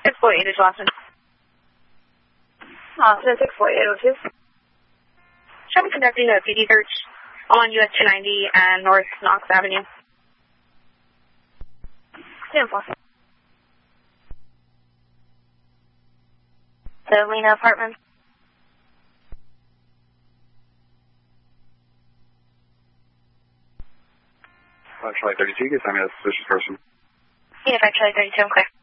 648 is Lawson. Austin 64802. Shall be conducting a PD search on US 290 and North Knox Avenue. Beautiful. The Lena apartment. 32, get me a suspicious person. Yeah, Charlie 32, I'm clear.